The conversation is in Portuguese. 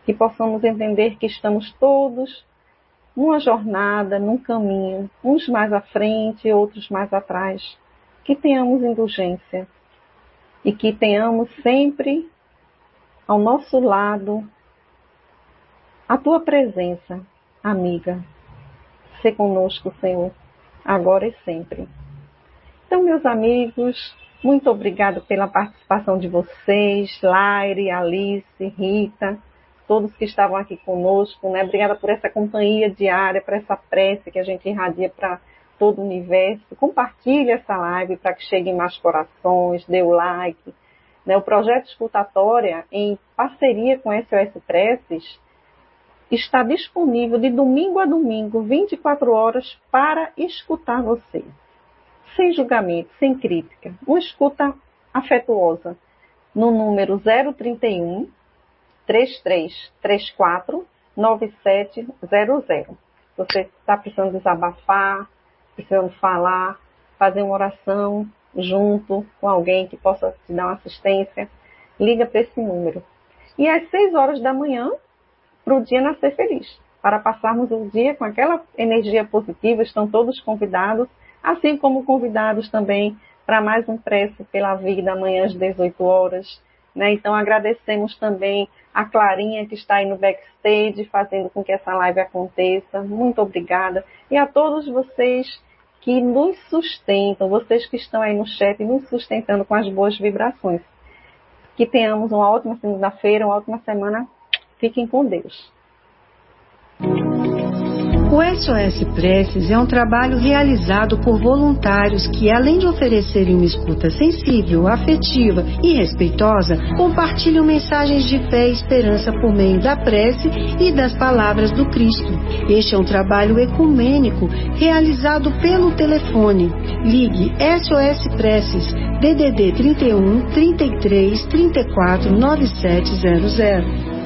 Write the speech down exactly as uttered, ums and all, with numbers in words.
que possamos entender que estamos todos numa jornada, num caminho, uns mais à frente, outros mais atrás, que tenhamos indulgência e que tenhamos sempre ao nosso lado a tua presença, amiga. Sê conosco, Senhor, agora e sempre. Então, meus amigos, muito obrigada pela participação de vocês, Laire, Alice, Rita, todos que estavam aqui conosco, né? Obrigada por essa companhia diária, por essa prece que a gente irradia para todo o universo. Compartilhe essa live para que cheguem mais corações, dê o like. Né? O projeto Escutatória, em parceria com S O S Preces, está disponível de domingo a domingo, vinte e quatro horas, para escutar você. Sem julgamento, sem crítica. Uma escuta afetuosa. No número zero trinta e um, três três três quatro, nove sete zero zero. Você está precisando desabafar, precisando falar, fazer uma oração junto com alguém que possa te dar uma assistência, liga para esse número. E às seis horas da manhã, para o dia nascer feliz. Para passarmos o dia com aquela energia positiva, estão todos convidados, assim como convidados também para mais um Prece pela Vida, amanhã às dezoito horas. Né? Então agradecemos também a Clarinha que está aí no backstage, fazendo com que essa live aconteça. Muito obrigada. E a todos vocês que nos sustentam, vocês que estão aí no chat nos sustentando com as boas vibrações. Que tenhamos uma ótima segunda-feira, uma ótima semana. Fiquem com Deus. O S O S Preces é um trabalho realizado por voluntários que, além de oferecerem uma escuta sensível, afetiva e respeitosa, compartilham mensagens de fé e esperança por meio da prece e das palavras do Cristo. Este é um trabalho ecumênico realizado pelo telefone. Ligue S O S Preces D D D trinta e um, trinta e três, trinta e quatro, nove sete zero zero.